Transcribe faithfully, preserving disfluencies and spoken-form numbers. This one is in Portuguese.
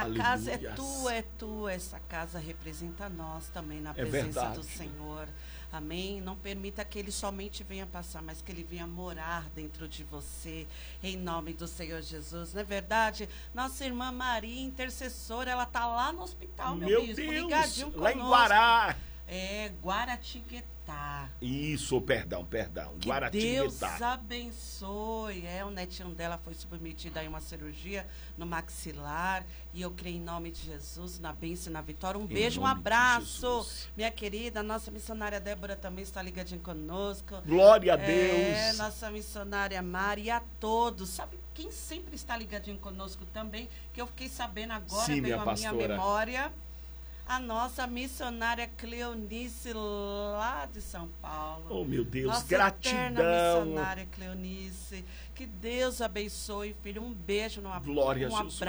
a Aleluias. casa é tua, é tua. Essa casa representa nós também na É presença verdade. do Senhor. Amém? Não permita que ele somente venha passar, mas que ele venha morar dentro de você, em nome do Senhor Jesus. Não é verdade? Nossa irmã Maria, intercessora, ela está lá no hospital, meu, Meu bispo, Deus, ligadinho lá em conosco. Guará. É, Guaratinguetá. Isso, perdão, perdão. Que Deus abençoe. É, o netinho dela foi submetido a uma cirurgia no maxilar. E eu creio em nome de Jesus, na bênção e na vitória. Um Em beijo, um nome de abraço. Jesus. Minha querida, nossa missionária Débora também está ligadinha conosco. Glória a É, Deus. nossa missionária Mari e a todos. Sabe quem sempre está ligadinho conosco também? Que eu fiquei sabendo agora, Sim, veio minha a minha pastora. memória. A nossa missionária Cleonice, lá de São Paulo. Oh, meu Deus, nossa gratidão. Eterna missionária Cleonice. Que Deus abençoe, filho. Um beijo, um Glória a um Jesus. abraço.